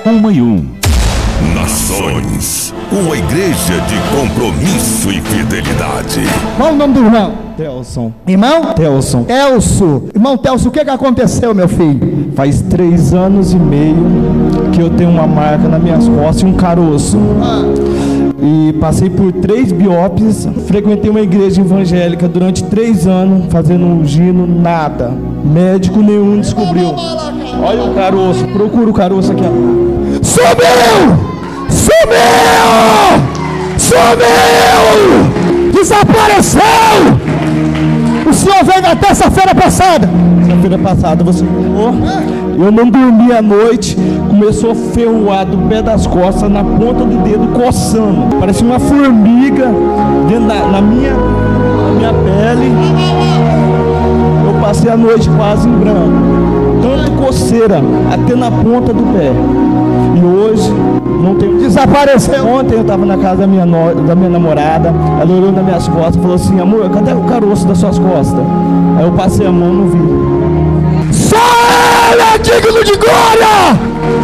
1 Nações, uma igreja de compromisso e fidelidade. Qual o nome do irmão? Telson. Irmão? Telson. Telso. Irmão Telso, o que aconteceu, meu filho? Faz 3 anos e meio que eu tenho uma marca nas minhas costas e um caroço. E passei por 3 biópsias, frequentei uma igreja evangélica durante 3 anos, fazendo um gino, nada. Médico nenhum descobriu. Olha o caroço, procura o caroço aqui. Sumiu! Sumiu! Sumiu! Desapareceu! O senhor veio na terça-feira passada. Terça-feira passada você falou. Eu não dormi à noite, começou a ferroar do pé das costas, na ponta do dedo, coçando. Parecia uma formiga dentro na minha pele. Eu passei a noite quase em branco. Tanto coceira, até na ponta do pé. E hoje não tem. Desapareceu. Ontem eu estava na casa da minha namorada. Ela olhou nas minhas costas e falou assim: amor, cadê o caroço das suas costas? Aí eu passei a mão e não vi. Só ele é digno de glória!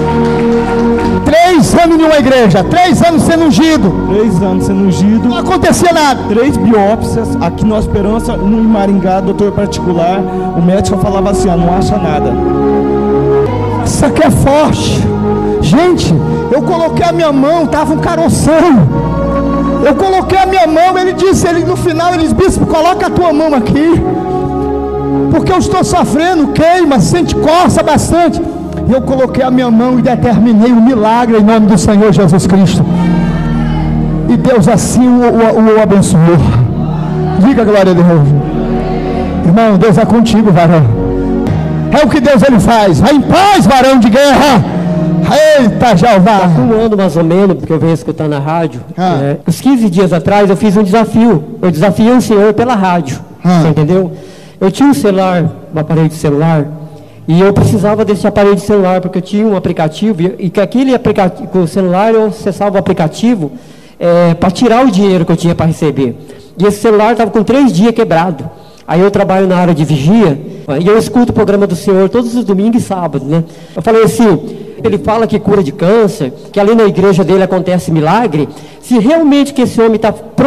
3 anos em uma igreja, 3 anos sendo ungido. 3 anos sendo ungido. Não acontecia nada. 3 biópsias aqui no Esperança, no Maringá, doutor particular. O médico falava assim: não acha nada. Isso aqui é forte. Gente, eu coloquei a minha mão, estava um caroção. Eu coloquei a minha mão, ele disse, no final, ele disse: bispo, coloca a tua mão aqui, porque eu estou sofrendo, queima, sente, coça bastante. E eu coloquei a minha mão e determinei um milagre em nome do Senhor Jesus Cristo. E Deus assim o abençoou. Diga glória a Deus. Irmão, Deus é contigo, varão. É o que Deus ele faz. Vai em paz, varão de guerra. Eita, Jeová. Há um ano mais ou menos, porque eu venho escutando na rádio, uns 15 dias atrás eu fiz um desafio. Eu desafiei o senhor pela rádio, você entendeu? Eu tinha um celular, um aparelho de celular, e eu precisava desse aparelho de celular, porque eu tinha um aplicativo, e que aquele aplicativo, com o celular eu acessava o aplicativo para tirar o dinheiro que eu tinha para receber. E esse celular estava com 3 dias quebrado. Aí eu trabalho na área de vigia, e eu escuto o programa do senhor todos os domingos e sábados, né? Eu falei assim, ele fala que cura de câncer, que ali na igreja dele acontece milagre. Se realmente que esse homem está